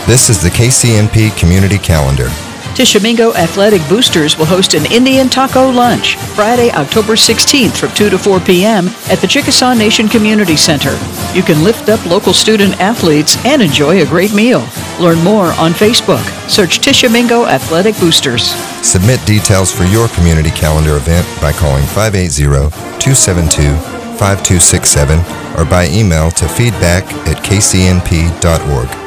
This is the KCNP Community Calendar. Tishomingo Athletic Boosters will host an Indian Taco Lunch Friday, October 16th from 2 to 4 p.m. at the Chickasaw Nation Community Center. You can lift up local student athletes and enjoy a great meal. Learn more on Facebook. Search Tishomingo Athletic Boosters. Submit details for your community calendar event by calling 580-272-5267 or by email to feedback@kcnp.org.